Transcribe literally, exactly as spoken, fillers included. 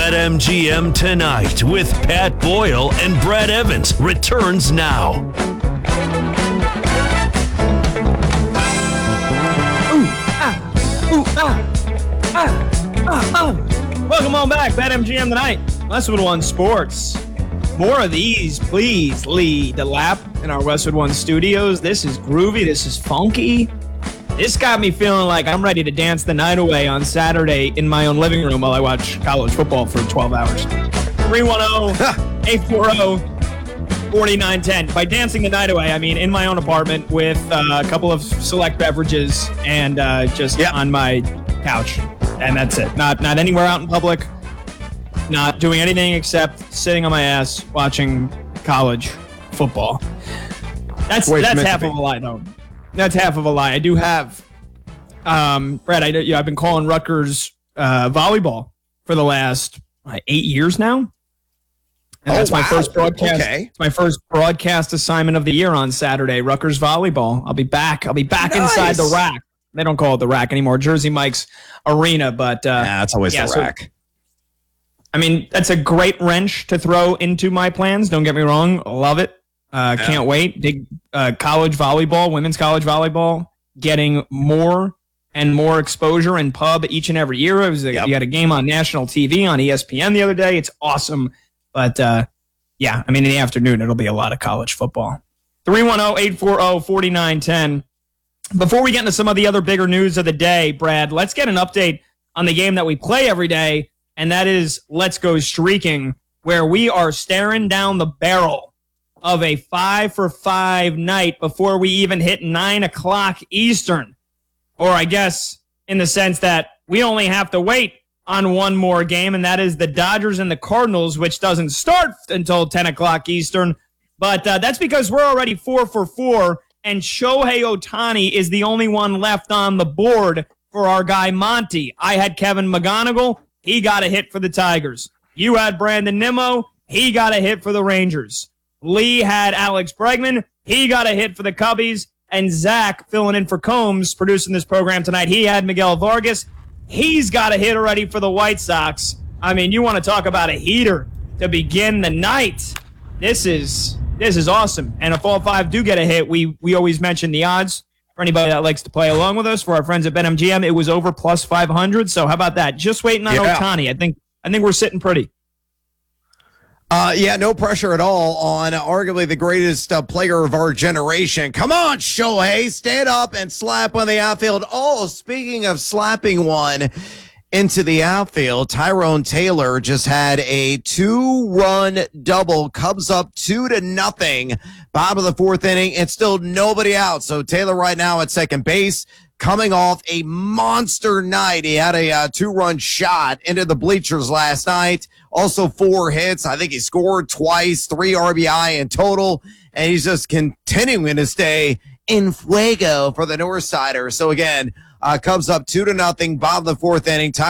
BetMGM Tonight with Pat Boyle and Brad Evans returns now. Ooh, ah, ooh, ah, ah, ah, ah. Welcome on back, BetMGM Tonight. Westwood One Sports. More of these, please, Lee DeLapp in our Westwood One studios. This is groovy. This is funky. This got me feeling like I'm ready to dance the night away on Saturday in my own living room while I watch college football for twelve hours. three one zero, eight four zero, four nine one zero. By dancing the night away, I mean in my own apartment with uh, a couple of select beverages and uh, just yep. on my couch. And that's it. Not not anywhere out in public. Not doing anything except sitting on my ass watching college football. That's that's half of a lie, though. That's half of a lie. I do have, um, Brad, I, you know, I've been calling Rutgers uh, volleyball for the last uh, eight years now. And oh, that's wow. my first broadcast. Okay. It's my first broadcast assignment of the year on Saturday. Rutgers volleyball. I'll be back. I'll be back nice. inside the rack. They don't call it the rack anymore. Jersey Mike's Arena, but uh, yeah, it's always yeah, the so, rack. I mean, that's a great wrench to throw into my plans. Don't get me wrong. Love it. Uh, yeah. Can't wait. Big uh, college volleyball, women's college volleyball, getting more and more exposure in pub each and every year. It was a, yep. You had a game on national T V on E S P N the other day. It's awesome. But, uh, yeah, I mean, in the afternoon, it'll be a lot of college football. three one zero, eight four zero, four nine one zero. Before we get into some of the other bigger news of the day, Brad, let's get an update on the game that we play every day, and that is Let's Go Streaking, where we are staring down the barrel of a five for five night before we even hit nine o'clock Eastern. Or I guess in the sense that we only have to wait on one more game, and that is the Dodgers and the Cardinals, which doesn't start until ten o'clock Eastern. But uh, that's because we're already four for four, and Shohei Ohtani is the only one left on the board for our guy Monty. I had Kevin McGonigal. He got a hit for the Tigers. You had Brandon Nimmo. He got a hit for the Rangers. Lee had Alex Bregman. He got a hit for the Cubbies. And Zach, filling in for Combs, producing this program tonight, he had Miguel Vargas. He's got a hit already for the White Sox. I mean, you want to talk about a heater to begin the night. This is this is awesome. And if all five do get a hit, we, we always mention the odds. For anybody that likes to play along with us, for our friends at BetMGM, it was over plus five hundred. So how about that? Just waiting on yeah. Ohtani. I think I think we're sitting pretty. Uh, yeah, no pressure at all on arguably the greatest uh, player of our generation. Come on, Shohei, stand up and slap on the outfield. Oh, speaking of slapping one into the outfield, Tyrone Taylor just had a two-run double. Cubs up two to nothing. Bottom of the fourth inning, and still nobody out. So Taylor right now at second base, coming off a monster night. He had a uh, two-run shot into the bleachers last night. Also four hits. I think he scored twice, three R B I in total. And he's just continuing to stay in fuego for the North Siders. So again, uh, Cubs up two to nothing, bottom of the fourth inning.